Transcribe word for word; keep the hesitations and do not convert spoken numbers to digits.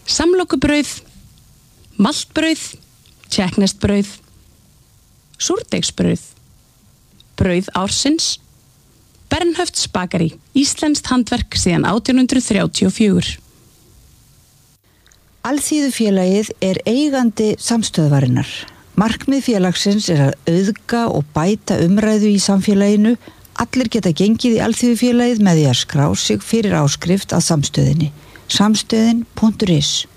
samlokubrauð, maltbrauð, tékkneskt-brauð, súrdeigsbrauð, brauð ársins, Bernhöfts bakari, íslenskt handverk síðan átján hundrað þrjátíu og fjögur. Alþýðufélagið er eigandi samstöðvarinnar. Markmið félagsins er að auðga og bæta umræðu í samfélaginu. Allir geta gengið í Alþýðufélagið með því að skrá sig fyrir áskrift að samstöðinni. samstöðin punktur is